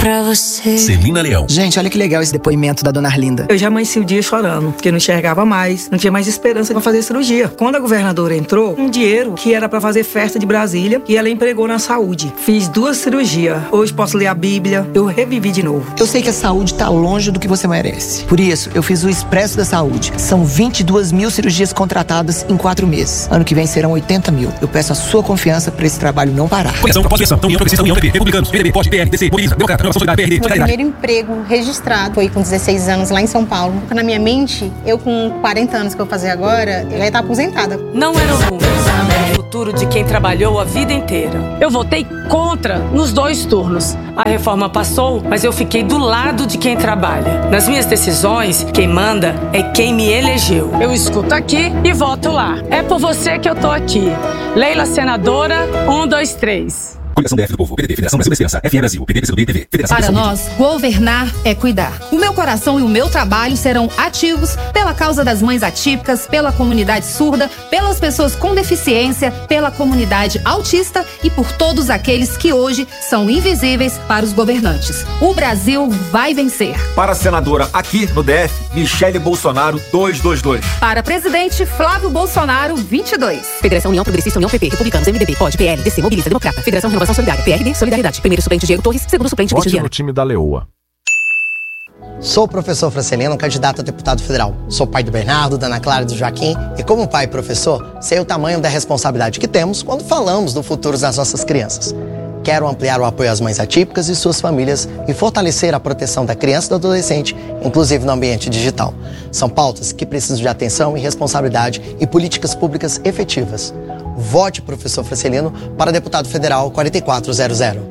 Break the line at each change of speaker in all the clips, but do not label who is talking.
pra você.
Celina Leão.
Gente, olha que legal esse depoimento da dona Arlinda.
Eu já amanheci o dia chorando, porque não enxergava mais, não tinha mais esperança pra fazer cirurgia. Quando a governadora entrou, um dinheiro que era pra fazer festa de Brasília, e ela empregou na saúde. Fiz 2 cirurgias. Hoje posso ler a Bíblia, eu revivi de novo.
Eu sei que a saúde tá longe do que você merece. Por isso, eu fiz o Expresso da Saúde. São 22 mil cirurgias contratadas em 4 meses. Ano que vem serão 80 mil. Eu peço a sua confiança pra esse trabalho não parar.
Conexão, pós-eleição, União Progressista, União PP, Republicanos, PDB, POD, PR, DC, Mobiliza, Democrata, Renovação Solidária, PRD,
Meu primeiro emprego registrado foi com 16 anos lá em São Paulo. Na minha mente, eu com 40 anos que eu vou fazer agora, eu ia estar aposentada.
Não era o rumo, era o futuro de quem trabalhou a vida inteira. Eu votei contra nos 2 turnos. A reforma passou, mas eu fiquei do lado de quem trabalha. Nas minhas decisões, quem manda é quem me elegeu. Eu escuto aqui e voto lá. É por você que eu tô aqui. Leila Senadora, 1, 2, 3.
Coligação DF do Povo, PDT, Federação Brasil da Esperança, FE Brasil, PDT, PCdoB, TV, Federação.
Para nós, governar é cuidar. O meu coração e o meu trabalho serão ativos pela causa das mães atípicas, pela comunidade surda, pelas pessoas com deficiência, pela comunidade autista e por todos aqueles que hoje são invisíveis para os governantes. O Brasil vai vencer.
Para a senadora aqui no DF, Michele Bolsonaro, 222.
Para presidente, Flávio Bolsonaro, 22.
Federação União Progressista, União PP, Republicanos, MDB, POD, PL, DC, Mobiliza, Democrata, Federação Renovação Solidária, PRD, Solidariedade. Primeiro suplente Diego Torres, segundo suplente
Vote no time da Leoa.
Sou o professor Francelino, candidato a deputado federal. Sou pai do Bernardo, da Ana Clara e do Joaquim. E como pai e professor, sei o tamanho da responsabilidade que temos quando falamos do futuro das nossas crianças. Quero ampliar o apoio às mães atípicas e suas famílias e fortalecer a proteção da criança e do adolescente, inclusive no ambiente digital. São pautas que precisam de atenção e responsabilidade e políticas públicas efetivas. Vote professor Francelino para deputado federal 4400.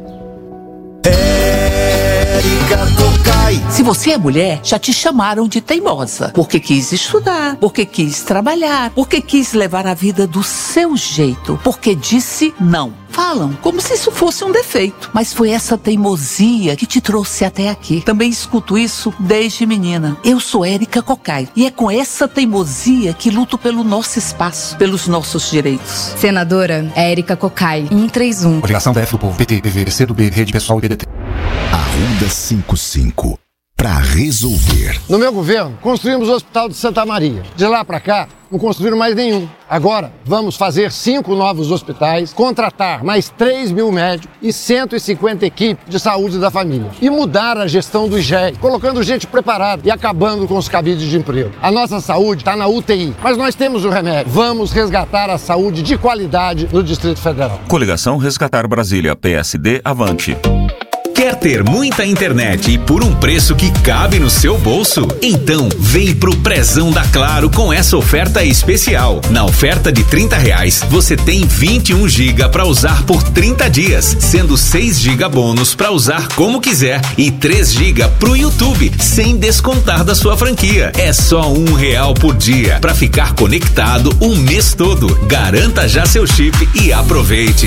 Se você é mulher, já te chamaram de teimosa, porque quis estudar, porque quis trabalhar, porque quis levar a vida do seu jeito, porque disse não. Falam como se isso fosse um defeito, mas foi essa teimosia que te trouxe até aqui. Também escuto isso desde menina. Eu sou Érica Cocai e é com essa teimosia que luto pelo nosso espaço, pelos nossos direitos.
Senadora Érica Cocai, 131.
Coligação DF do Povo, PT, PV, PCdoB, Rede Pessoal e PDT.
Arruda 55. Pra resolver.
No meu governo, construímos o Hospital de Santa Maria. De lá pra cá, não construíram mais nenhum. Agora, vamos fazer 5 novos hospitais, contratar mais 3 mil médicos e 150 equipes de saúde da família. E mudar a gestão do IGEI, colocando gente preparada e acabando com os cabides de emprego. A nossa saúde está na UTI, mas nós temos o remédio. Vamos resgatar a saúde de qualidade no Distrito Federal.
Coligação Resgatar Brasília, PSD, avante. Quer ter muita internet e por um preço que cabe no seu bolso? Então vem pro Prezão da Claro com essa oferta especial. Na oferta de R$30, você tem 21 GB para usar por 30 dias, sendo 6 GB bônus para usar como quiser e 3 GB pro YouTube, sem descontar da sua franquia. É só R$1 por dia para ficar conectado o mês todo. Garanta já seu chip e aproveite.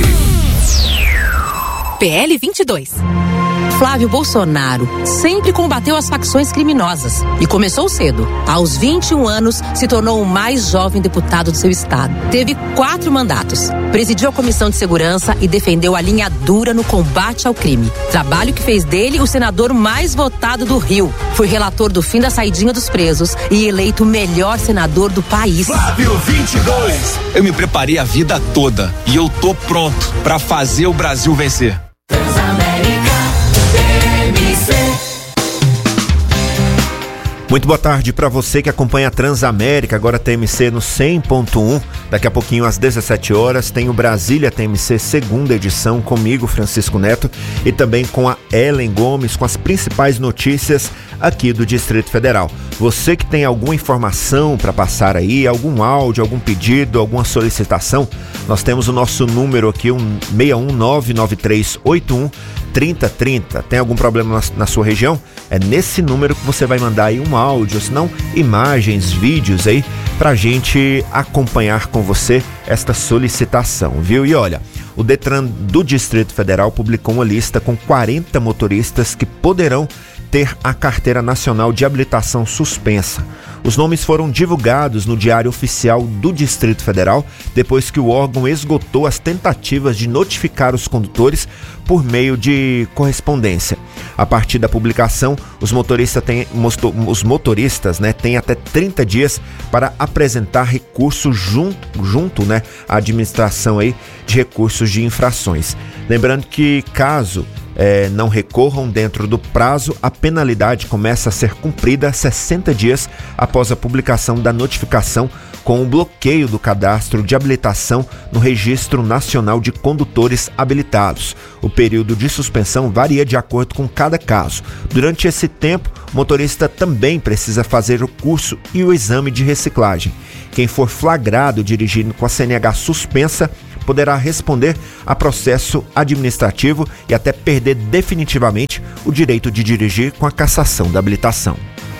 PL 22. Flávio Bolsonaro sempre combateu as facções criminosas e começou cedo. Aos 21 anos, se tornou o mais jovem deputado do seu estado. Teve 4 mandatos. Presidiu a Comissão de Segurança e defendeu a linha dura no combate ao crime. Trabalho que fez dele o senador mais votado do Rio. Foi relator do fim da saidinha dos presos e eleito o melhor senador do país.
Flávio 22. Eu me preparei a vida toda e eu tô pronto pra fazer o Brasil vencer.
Muito boa tarde para você que acompanha a Transamérica, agora TMC no 100.1. Daqui a pouquinho às 17 horas tem o Brasília TMC segunda edição comigo, Francisco Neto, e também com a Ellen Gomes, com as principais notícias aqui do Distrito Federal. Você que tem alguma informação para passar aí, algum áudio, algum pedido, alguma solicitação, nós temos o nosso número aqui, 61993813030. Tem algum problema na sua região? É nesse número que você vai mandar aí um áudio, se não imagens, vídeos aí, pra gente acompanhar com você esta solicitação, viu? E olha, o Detran do Distrito Federal publicou uma lista com 40 motoristas que poderão ter a Carteira Nacional de Habilitação suspensa. Os nomes foram divulgados no Diário Oficial do Distrito Federal depois que o órgão esgotou as tentativas de notificar os condutores por meio de correspondência. A partir da publicação, os motoristas têm até 30 dias para apresentar recurso junto à administração aí de recursos de infrações. Lembrando que caso não recorram dentro do prazo, a penalidade começa a ser cumprida 60 dias após a publicação da notificação com o bloqueio do cadastro de habilitação no Registro Nacional de Condutores Habilitados. O período de suspensão varia de acordo com cada caso. Durante esse tempo, o motorista também precisa fazer o curso e o exame de reciclagem. Quem for flagrado dirigindo com a CNH suspensa poderá responder a processo administrativo e até perder definitivamente o direito de dirigir com a cassação da habilitação.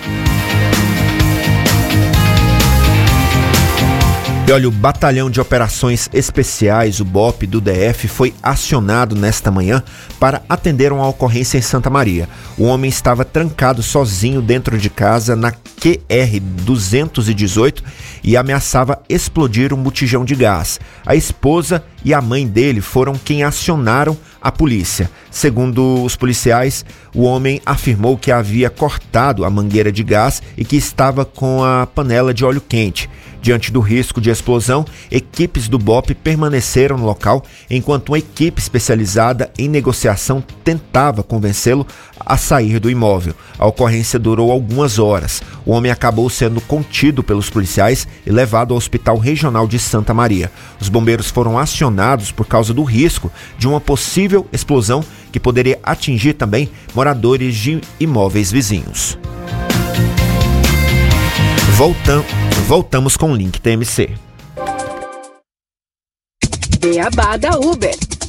E olha, o Batalhão de Operações Especiais, o BOP do DF, foi acionado nesta manhã para atender uma ocorrência em Santa Maria. O homem estava trancado sozinho dentro de casa na QR 218 e ameaçava explodir um botijão de gás. A esposa e a mãe dele foram quem acionaram a polícia. Segundo os policiais, o homem afirmou que havia cortado a mangueira de gás e que estava com a panela de óleo quente. Diante do risco de explosão, equipes do BOP permaneceram no local, enquanto uma equipe especializada em negociação tentava convencê-lo a sair do imóvel. A ocorrência durou algumas horas. O homem acabou sendo contido pelos policiais e levado ao Hospital Regional de Santa Maria. Os bombeiros foram acionados por causa do risco de uma possível explosão que poderia atingir também moradores de imóveis vizinhos. Voltamos com o Link TMC.
Beabá da Uber.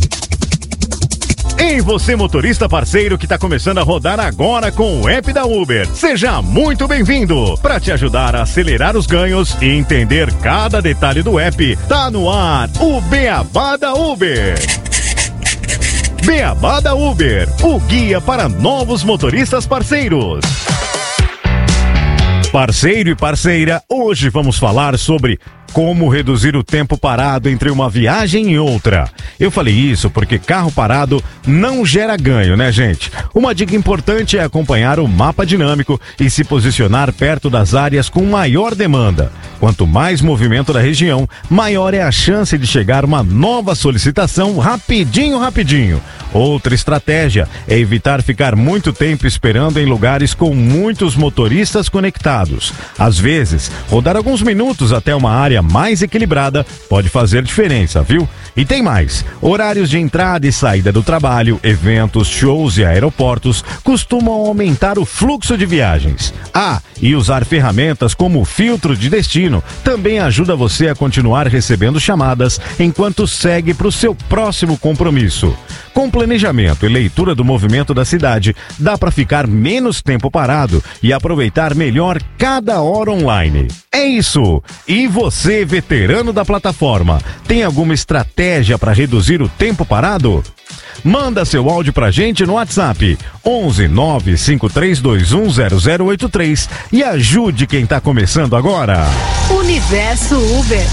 Ei, você motorista parceiro que está começando a rodar agora com o app da Uber. Seja muito bem-vindo. Para te ajudar a acelerar os ganhos e entender cada detalhe do app, tá no ar o Beabá da Uber. Beabá da Uber, o guia para novos motoristas parceiros. Parceiro e parceira, hoje vamos falar sobre como reduzir o tempo parado entre uma viagem e outra. Eu falei isso porque carro parado não gera ganho, né, gente? Uma dica importante é acompanhar o mapa dinâmico e se posicionar perto das áreas com maior demanda. Quanto mais movimento da região, maior é a chance de chegar uma nova solicitação rapidinho. Outra estratégia é evitar ficar muito tempo esperando em lugares com muitos motoristas conectados. Às vezes, rodar alguns minutos até uma área mais equilibrada pode fazer diferença, viu? E tem mais, horários de entrada e saída do trabalho, eventos, shows e aeroportos costumam aumentar o fluxo de viagens. E usar ferramentas como o filtro de destino também ajuda você a continuar recebendo chamadas enquanto segue para o seu próximo compromisso. Com planejamento e leitura do movimento da cidade, dá para ficar menos tempo parado e aproveitar melhor cada hora online. É isso! E você, veterano da plataforma, tem alguma estratégia para reduzir o tempo parado? Manda seu áudio pra gente no WhatsApp 11 95321 0083 e ajude quem tá começando agora.
Universo Uber.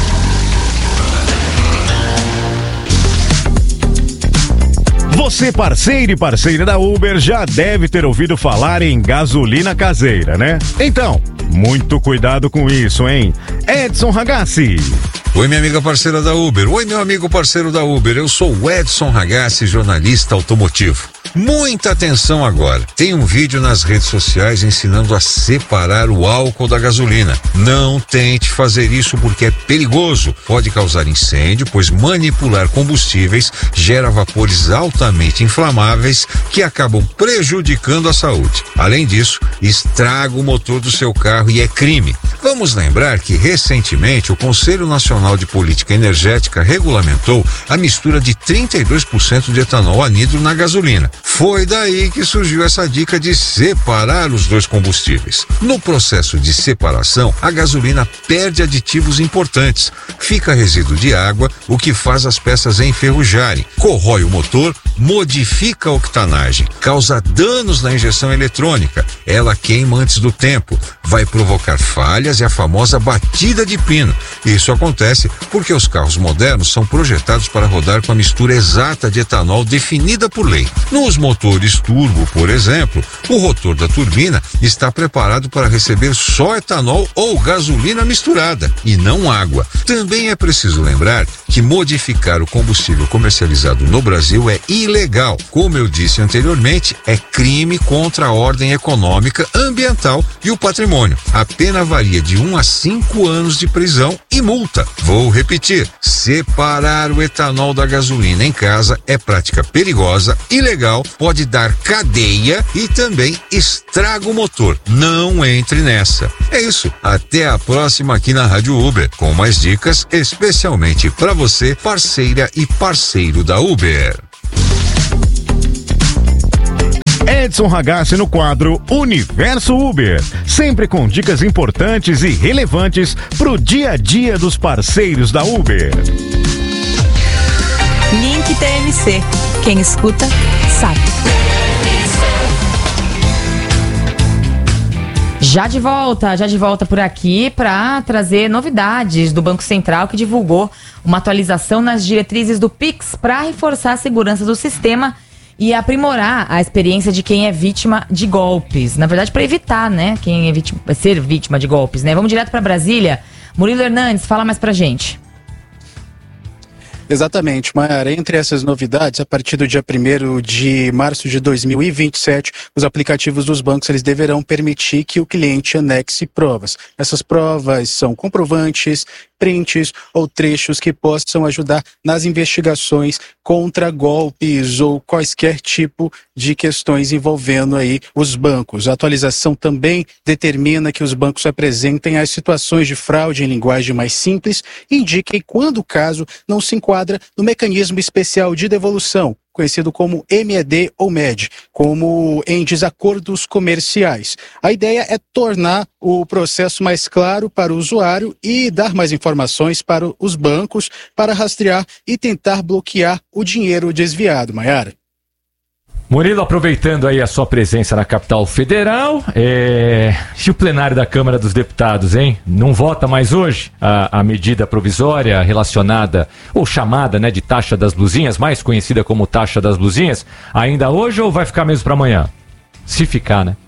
Você, parceiro e parceira da Uber, já deve ter ouvido falar em gasolina caseira, né? Então, muito cuidado com isso, hein? Edson Ragazzi.
Oi, minha amiga parceira da Uber. Oi, meu amigo parceiro da Uber. Eu sou o Edson Ragazzi, jornalista automotivo. Muita atenção agora. Tem um vídeo nas redes sociais ensinando a separar o álcool da gasolina. Não tente fazer isso porque é perigoso. Pode causar incêndio, pois manipular combustíveis gera vapores altamente inflamáveis que acabam prejudicando a saúde. Além disso, estraga o motor do seu carro e é crime. Vamos lembrar que recentemente o Conselho Nacional de Política Energética regulamentou a mistura de 32% de etanol anidro na gasolina. Foi daí que surgiu essa dica de separar os dois combustíveis. No processo de separação, a gasolina perde aditivos importantes. Fica resíduo de água, o que faz as peças enferrujarem, corrói o motor, modifica a octanagem, causa danos na injeção eletrônica. Ela queima antes do tempo, vai provocar falha carreiras e a famosa batida de pino. Isso acontece porque os carros modernos são projetados para rodar com a mistura exata de etanol definida por lei. Nos motores turbo, por exemplo, o rotor da turbina está preparado para receber só etanol ou gasolina misturada e não água. Também é preciso lembrar que modificar o combustível comercializado no Brasil é ilegal. Como eu disse anteriormente, é crime contra a ordem econômica, ambiental e o patrimônio. A pena varia de 1 a 5 anos de prisão e multa. Vou repetir: separar o etanol da gasolina em casa é prática perigosa, ilegal, pode dar cadeia e também estraga o motor. Não entre nessa. É isso. Até a próxima aqui na Rádio Uber, com mais dicas especialmente para você, parceira e parceiro da Uber.
Edson Ragazzi no quadro Universo Uber, sempre com dicas importantes e relevantes pro dia a dia dos parceiros da Uber.
Link TMC, quem escuta sabe.
Já de volta por aqui para trazer novidades do Banco Central, que divulgou uma atualização nas diretrizes do Pix para reforçar a segurança do sistema e aprimorar a experiência de quem é vítima de golpes. Na verdade, para evitar, né, quem é ser vítima de golpes, né? Vamos direto para Brasília. Murilo Hernandes, fala mais pra gente.
Exatamente, Mayara. Entre essas novidades, a partir do dia 1º de março de 2027, os aplicativos dos bancos eles deverão permitir que o cliente anexe provas. Essas provas são comprovantes, prints ou trechos que possam ajudar nas investigações contra golpes ou quaisquer tipo de questões envolvendo aí os bancos. A atualização também determina que os bancos apresentem as situações de fraude em linguagem mais simples e indiquem quando o caso não se enquadra no mecanismo especial de devolução, conhecido como MED ou MED, como em desacordos comerciais. A ideia é tornar o processo mais claro para o usuário e dar mais informações para os bancos para rastrear e tentar bloquear o dinheiro desviado. Mayara.
Murilo, aproveitando aí a sua presença na capital federal, e o plenário da Câmara dos Deputados, hein? Não vota mais hoje a medida provisória relacionada, ou chamada, né, de taxa das blusinhas, mais conhecida como taxa das blusinhas, ainda hoje ou vai ficar mesmo para amanhã? Se ficar, né?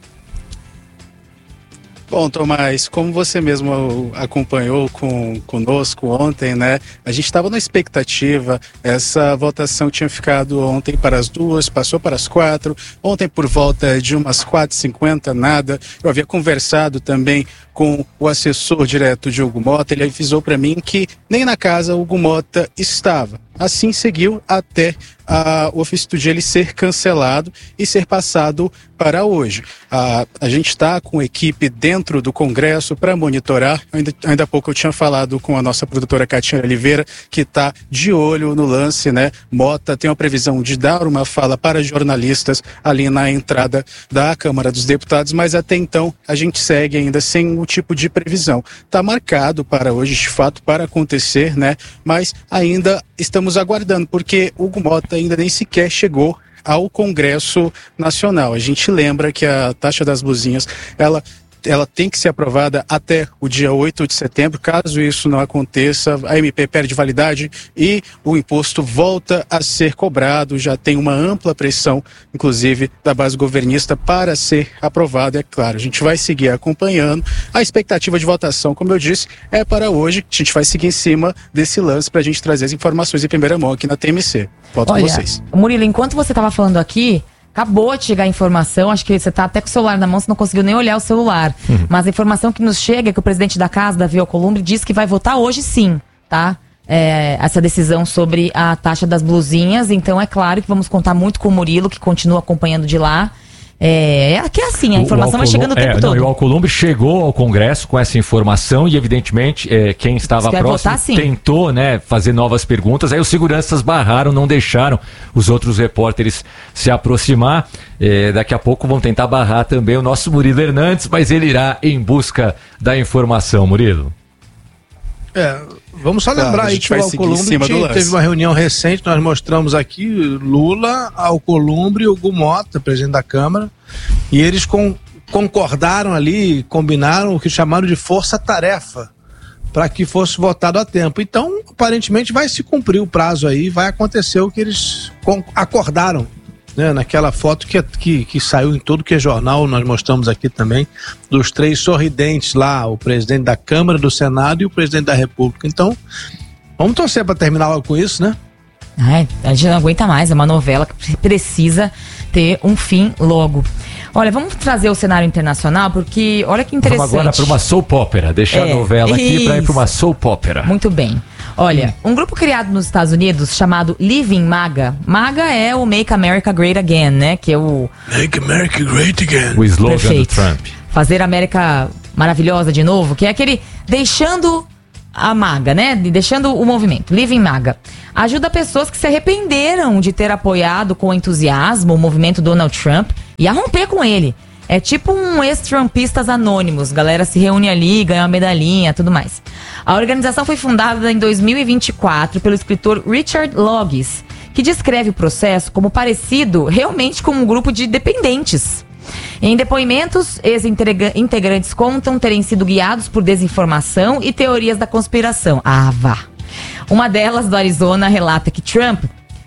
Bom, Tomás, como você mesmo acompanhou conosco ontem, né? A gente estava na expectativa, essa votação tinha ficado ontem para as 2, passou para as 4, ontem por volta de umas 4h50, nada. Eu havia conversado também com o assessor direto de Hugo Mota, ele avisou para mim que nem na casa Hugo Mota estava. Assim seguiu até o ofício do dia ele ser cancelado e ser passado para hoje. A gente está com equipe dentro do Congresso para monitorar. Ainda há pouco eu tinha falado com a nossa produtora Katinha Oliveira, que está de olho no lance, né? Mota tem uma previsão de dar uma fala para jornalistas ali na entrada da Câmara dos Deputados, mas até então a gente segue ainda sem o tipo de previsão. Está marcado para hoje, de fato, para acontecer, né? Mas ainda estamos aguardando, porque Hugo Mota ainda nem sequer chegou ao Congresso Nacional. A gente lembra que a taxa das blusinhas, ela tem que ser aprovada até o dia 8 de setembro. Caso isso não aconteça, a MP perde validade e o imposto volta a ser cobrado. Já tem uma ampla pressão, inclusive, da base governista para ser aprovado. É claro, a gente vai seguir acompanhando. A expectativa de votação, como eu disse, é para hoje. A gente vai seguir em cima desse lance para a gente trazer as informações em primeira mão aqui na TMC. Volto com vocês.
Murilo, enquanto você estava falando aqui, acabou de chegar a informação, acho que você está até com o celular na mão, você não conseguiu nem olhar o celular. Mas a informação que nos chega é que o presidente da casa, Davi Alcolumbre, disse que vai votar hoje sim, tá? Essa decisão sobre a taxa das blusinhas. Então é claro que vamos contar muito com o Murilo, que continua acompanhando de lá. Que é assim, a informação vai chegando o tempo todo.
E o Alcolumbre chegou ao Congresso com essa informação e, evidentemente, quem estava próximo votar, tentou, né, fazer novas perguntas. Aí os seguranças barraram, não deixaram os outros repórteres se aproximar. Daqui a pouco vão tentar barrar também o nosso Murilo Hernandes, mas ele irá em busca da informação. Murilo.
Vamos só lembrar aí que o Alcolumbre teve uma reunião recente, nós mostramos aqui Lula, Alcolumbre e Hugo Mota, presidente da Câmara, e eles concordaram ali, combinaram o que chamaram de força-tarefa para que fosse votado a tempo. Então, aparentemente vai se cumprir o prazo aí, vai acontecer o que eles acordaram, né? Naquela foto que saiu em todo que é jornal, nós mostramos aqui também, dos 3 sorridentes lá, o presidente da Câmara, do Senado e o presidente da República. Então, vamos torcer para terminar logo com isso, né?
Ai, a gente não aguenta mais, é uma novela que precisa ter um fim logo. Olha, vamos trazer o cenário internacional, porque olha que interessante.
Vamos agora para uma soap opera, deixar a novela aqui para ir para uma soap opera.
Muito bem. Olha, um grupo criado nos Estados Unidos chamado Living MAGA. MAGA é o Make America Great Again, né? Que é o...
Make America Great Again.
O slogan do Trump.
Fazer a América maravilhosa de novo, que é aquele deixando a MAGA, né? Deixando o movimento. Living MAGA. Ajuda pessoas que se arrependeram de ter apoiado com entusiasmo o movimento Donald Trump e a romper com ele. É tipo um ex-trumpistas anônimos. Galera se reúne ali, ganha uma medalhinha, tudo mais. A organização foi fundada em 2024 pelo escritor Richard Loggins, que descreve o processo como parecido realmente com um grupo de dependentes. Em depoimentos, ex-integrantes contam terem sido guiados por desinformação e teorias da conspiração. Ah, vá! Uma delas, do Arizona, relata que Trump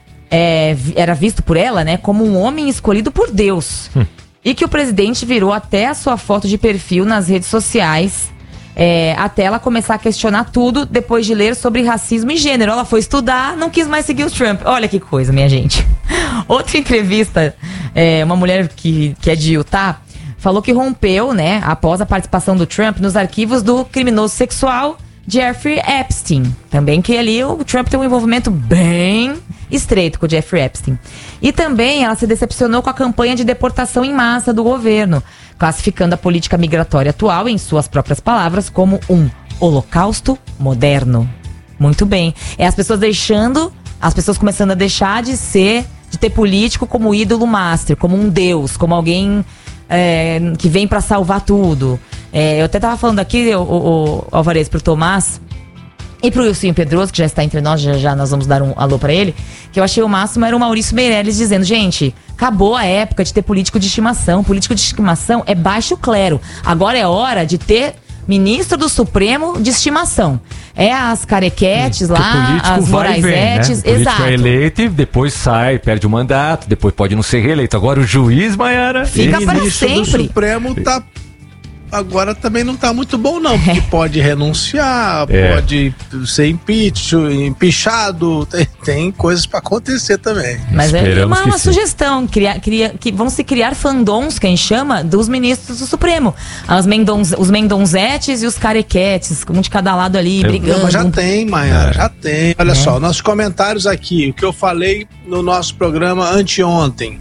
era visto por ela, né, como um homem escolhido por Deus. E que o presidente virou até a sua foto de perfil nas redes sociais, até ela começar a questionar tudo depois de ler sobre racismo e gênero. Ela foi estudar, não quis mais seguir o Trump. Olha que coisa, minha gente. Outra entrevista, uma mulher que é de Utah, falou que rompeu, né, após a participação do Trump nos arquivos do criminoso sexual Jeffrey Epstein. Também que ali o Trump tem um envolvimento bem estreito com o Jeffrey Epstein. E também ela se decepcionou com a campanha de deportação em massa do governo, classificando a política migratória atual, em suas próprias palavras, como um holocausto moderno. Muito bem. As pessoas começando a deixar de ter político como ídolo master, como um deus, como alguém que vem pra salvar tudo. Eu até tava falando aqui, o Alvarez, pro Tomás e pro Wilson Pedroso, que já está entre nós, já nós vamos dar um alô pra ele, que eu achei o máximo era o Maurício Meirelles dizendo, gente, acabou a época de ter político de estimação. Político de estimação é baixo clero. Agora é hora de ter ministro do Supremo de estimação. As carequetes lá, as moraisetes,
né? O político
exato.
é eleito e depois sai, perde o mandato, depois pode não ser reeleito. Agora o juiz, Maiara,
fica para sempre.
O Supremo agora também não tá muito bom não, porque pode renunciar, pode ser empichado, tem coisas para acontecer também.
Mas é uma sugestão, que vão se criar fandoms, quem chama, dos ministros do Supremo. Os mendonzetes e os carequetes, um de cada lado ali, brigando.
Mas já tem, Maiara, já tem. Olha só, nossos comentários aqui, o que eu falei no nosso programa anteontem,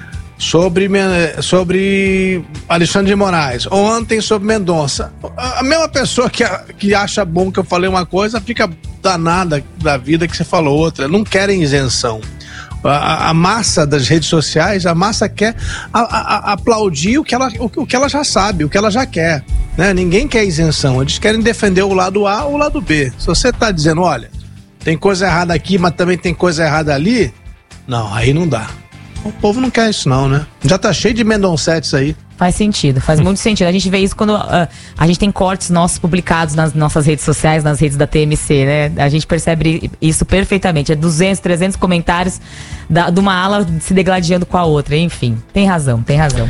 sobre Alexandre de Moraes, ontem sobre Mendonça. A mesma pessoa que acha bom que eu falei uma coisa fica danada da vida que você falou outra. Não querem isenção. A massa das redes sociais, a massa quer aplaudir o que ela já sabe, o que ela já quer, né? Ninguém quer isenção, eles querem defender o lado A ou o lado B. Se você está dizendo, olha, tem coisa errada aqui, mas também tem coisa errada ali, não, aí não dá. O povo não quer isso não, né? Já tá cheio de mendoncetes aí.
Faz sentido, faz muito sentido. A gente vê isso quando a gente tem cortes nossos publicados nas nossas redes sociais, nas redes da TMC, né? A gente percebe isso perfeitamente. 200, 300 comentários de uma ala se degladiando com a outra. Enfim, tem razão.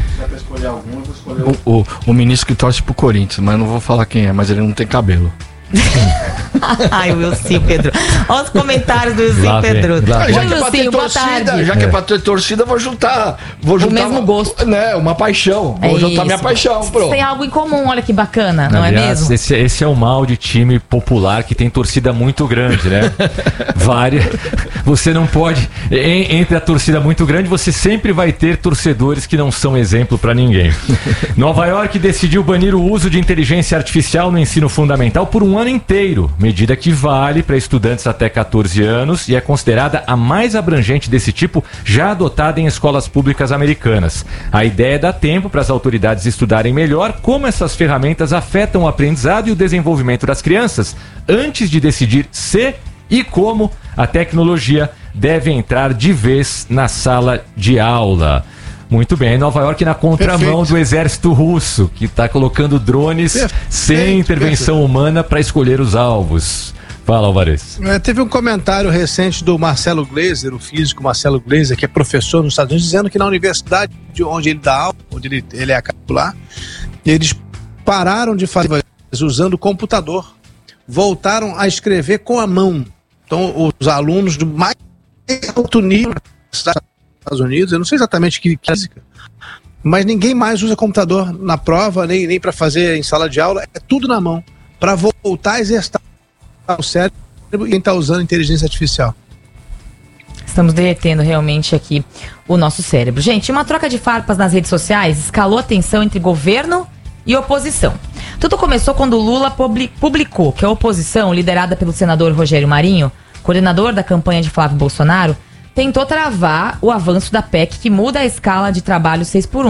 O ministro que torce pro Corinthians, mas não vou falar quem é, mas ele não tem cabelo.
Ai, o Wilson Pedro. Olha os comentários do Wilson Pedro.
Já que é pra ter torcida, já que é pra ter torcida, vou juntar
o mesmo gosto.
Né, uma paixão. Vou juntar minha paixão, pronto.
Tem algo em comum, olha que bacana, não
aliás,
é mesmo?
Esse é o mal de time popular que tem torcida muito grande, né? Você não pode. Entre a torcida muito grande, você sempre vai ter torcedores que não são exemplo pra ninguém. Nova York decidiu banir o uso de inteligência artificial no ensino fundamental por um ano inteiro, medida que vale para estudantes até 14 anos e é considerada a mais abrangente desse tipo já adotada em escolas públicas americanas. A ideia é dar tempo para as autoridades estudarem melhor como essas ferramentas afetam o aprendizado e o desenvolvimento das crianças, antes de decidir se e como a tecnologia deve entrar de vez na sala de aula. Muito bem, Nova York na contramão do exército russo, que está colocando drones sem intervenção humana para escolher os alvos. Fala, Alvarez.
Teve um comentário recente do Marcelo Gleiser, o físico Marcelo Gleiser, que é professor nos Estados Unidos, dizendo que na universidade onde ele dá aula, onde ele é lá, eles pararam de fazer usando o computador, voltaram a escrever com a mão. Então, os alunos do mais alto nível dos Estados Unidos, eu não sei exatamente que física, mas ninguém mais usa computador na prova, nem para fazer em sala de aula, é tudo na mão, para voltar a exercitar o cérebro e está usando inteligência artificial.
Estamos derretendo realmente aqui o nosso cérebro. Gente, uma troca de farpas nas redes sociais escalou a tensão entre governo e oposição. Tudo começou quando o Lula publicou que a oposição, liderada pelo senador Rogério Marinho, coordenador da campanha de Flávio Bolsonaro, tentou travar o avanço da PEC que muda a escala de trabalho 6x1.